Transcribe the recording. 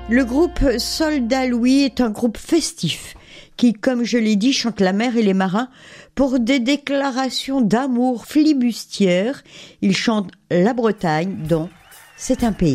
Le groupe Soldat Louis est un groupe festif qui, comme je l'ai dit, chante la mer et les marins pour des déclarations d'amour flibustières. Il chante la Bretagne dans « C'est un pays ».